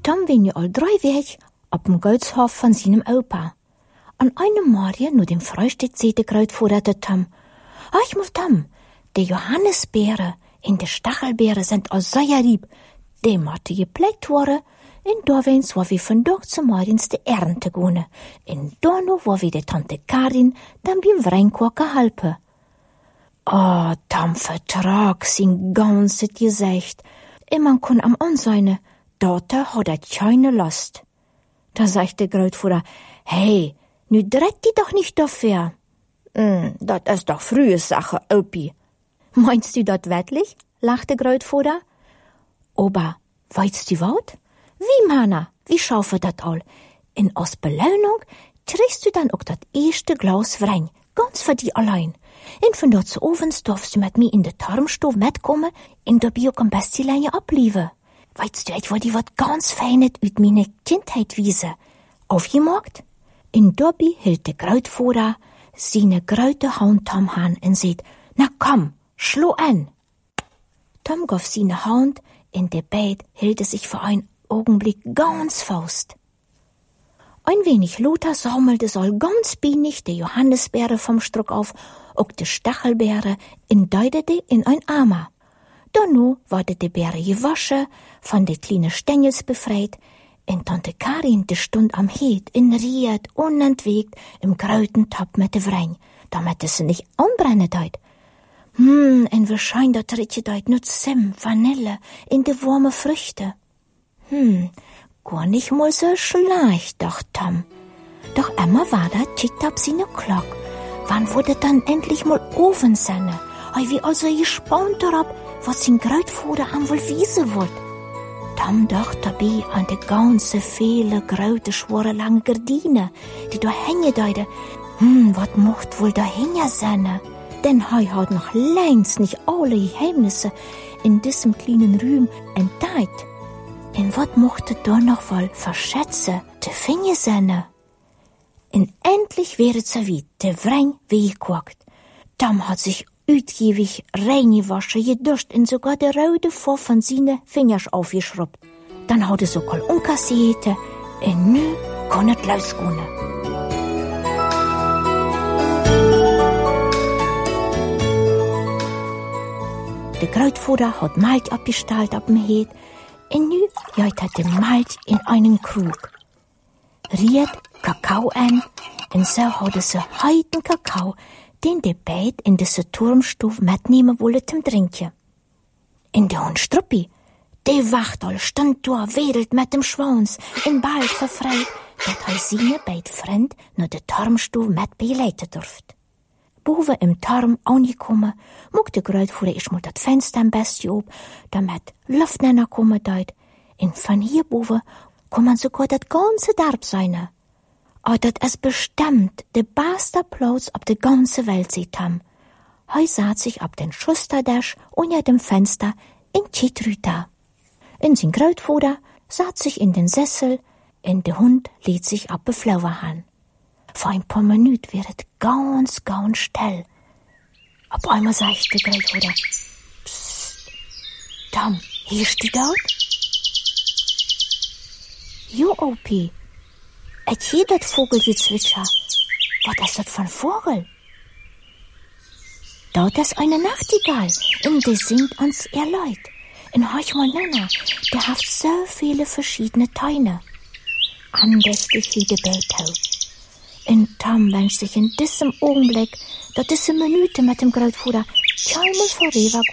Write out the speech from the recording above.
Tom bin ja all 3 Weg op dem Goudshof von seinem Opa. An einem Morgen, nur dem Frühstück, sieht der Grootvater zu Tom: „Ach, muf Tom, die Johannisbeeren en de Stachelbeeren sind al sehr lieb. Die moeten gepflegt worden. En daarwens waar we vandaag zum morgens de Ernte gehen. En daarna waar we de Tante Karin dan beim Weinkochen helpen." Oh, Tom vertrag sein ganzes Gesicht. En man kon am ansehen, dort hat keine Lust. Da sagt der Grootvater: „Hey, nu dreht die doch nicht dafür." Das ist doch frühe Sache, Opi." "Meinst du das wirklich?" lachte Grootvater. "Aber, weißt du was? Wie, Mana, wie schaufe dat all? En als Belohnung kriegst du dann auch das erste Glas Wein, ganz für die allein. En von dort zu ovens darfst du mit mir in de Turmstube mitkommen en dabei auch ein bisschen länger ablieben. Weißt du, ich wollte dir was ganz Feines uit meine Kindheit wiesen. Aufgemacht?" En dabei hielt der Grootvater seine grote Hand Tom an en sagt: "Na komm, schlo an." Tom gab seine Hand, in der Beid hielt er sich für einen Augenblick ganz fest. Ein wenig lauter sammelte soll ganz bienig die Johannisbeere vom Struck auf, auch die Stachelbeere und deutete in ein Eimer. Danach wurde die Beere gewaschen, von den kleinen Stängels befreit, und Tante Karin die Stund am Herd in riet unentwegt im grauten Topf mit de Wein, damit es nicht anbrennen deut. En wahrscheinlich tritt je deut nur Zimt, Vanille in de warme Früchte. Gar nicht mal so schlecht, dacht Tom. Doch immer war da tickt ab seine Glock. Wann wurde dann endlich mal Ofen sein? Wie also gespannt darauf, was sein Grootvater am wohl wiesen wollt. Tom dacht dabei an die ganze viele große, schwere, lange Gardine, die da hängen deute. Was mocht wohl da hängen sein? Denn er hat noch längst nicht alle Geheimnisse in diesem kleinen Raum entdeckt. Und was mochte da noch wohl verschätze, te finden sein? Und endlich wäre es so weit, der Wein weggekocht. Tom hat sich ausgiebig reingewaschen, geduscht und sogar der rote Faux von seinen Fingern aufgeschrubbt. Dann hat er sogar umkassiert und nu kann es losgehen. Der Grootvater hat Malz abgestellt auf dem Herd und nu jäut er den Malz in einen Krug. Riet Kakao an und so hat er so heiten Kakao, den der Beid in diese Turmstube mitnehmen wolle zum Trinken. In der Hund Struppi, der Wachtel stand da, wedelt mit dem Schwanz, in bald verfreit, dat er seine beid Freund nach der Turmstube mit begleiten durft. Boven im Turm angekommen, mocht der Grootvater erst mal das Fenster am besten op, damit Luft näher kommen deut. Und von hier boven kann man sogar das ganze Dorf sein. Aber das ist bestimmt der beste Platz auf der ganzen Welt, sieht Tom. Er saß sich auf den Schustertisch unter dem Fenster in Chitrüta. Und sein Grootvater saß sich in den Sessel und der Hund lädt sich ab Beflauer an. Vor ein paar Minuten wird es ganz, ganz still. Auf einmal sagt der Grootvater: "Psst, Tom, hörst du dort?" "Jo, Opi. Ich hear das Vogelgezwitscher. Was ist das für ein Vogel?" "Dort ist eine Nachtigall und die singt uns ihr Leid. Und horch mal Nana, der hat so viele verschiedene Töne." Andächtig wie der Beethoven. Und Tom wünscht sich in diesem Augenblick, dass diese Minute mit dem Grootvater keinmal vorübergeht